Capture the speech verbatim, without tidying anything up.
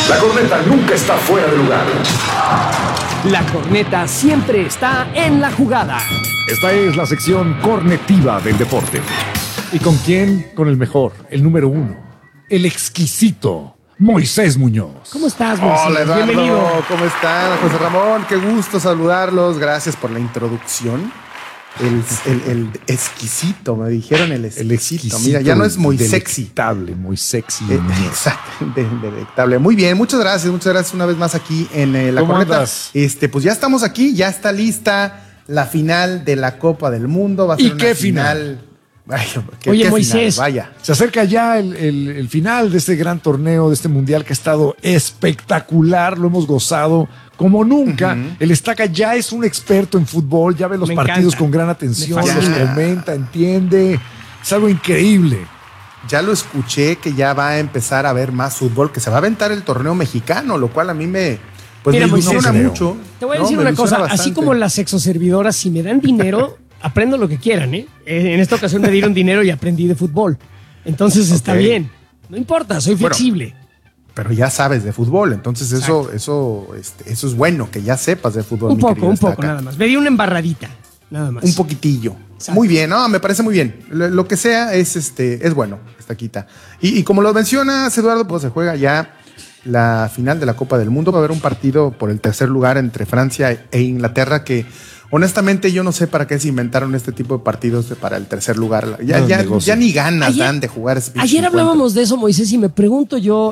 La corneta nunca está fuera de lugar. La corneta siempre está en la jugada. Esta es la sección cornetiva del deporte. ¿Y con quién? Con el mejor, el número uno, el exquisito Moisés Muñoz. ¿Cómo estás, Moisés? Hola, Eduardo. Bienvenido. ¿Cómo están, José Ramón? Qué gusto saludarlos. Gracias por la introducción. El, el, el exquisito, me dijeron el exquisito. El exquisito. Mira, ya no es muy sexy. Delectable, muy sexy. Eh, exacto, de- delectable. Muy bien, muchas gracias, muchas gracias una vez más aquí en eh, La ¿Cómo Corneta. andas? Este, pues ya estamos aquí, ya está lista la final de la Copa del Mundo. Va a ser ¿Y una qué final? Ay, ¿qué- Oye, qué Moisés. final? Vaya. Se acerca ya el, el- el final de este gran torneo, de este mundial que ha estado espectacular, lo hemos gozado como nunca. Ujú. El Estaca ya es un experto en fútbol, ya ve los Me partidos encanta. con gran atención, Me los fascina. comenta, entiende. Es algo increíble. Ya lo escuché que ya va a empezar a ver más fútbol, que se va a aventar el torneo mexicano, lo cual a mí me, pues Mira, me Moisés, ilusiona creo. mucho. Te voy a ¿no? decir Me una ilusiona cosa, así bastante. como las sexoservidoras, si me dan dinero, aprendo lo que quieran, ¿eh? En esta ocasión me dieron dinero y aprendí de fútbol. Entonces está Ok. bien. No importa, soy Bueno, flexible. Pero ya sabes de fútbol, entonces eso, eso, este, eso es bueno, que ya sepas de fútbol. Un mi poco, querido un poco, Estaca. nada más. Me di una embarradita, nada más. Un poquitillo. Exacto. Muy bien, no, me parece muy bien. Lo, lo que sea es este, es bueno, Estaquita. Y, y como lo mencionas, Eduardo, pues se juega ya la final de la Copa del Mundo. Va a haber un partido por el tercer lugar entre Francia e Inglaterra que honestamente yo no sé para qué se inventaron este tipo de partidos de- para el tercer lugar. Ya, No, ya, negocio. ya ni ganas Ayer- dan de jugar ese pinche Ayer encuentro. hablábamos de eso, Moisés, y me pregunto yo,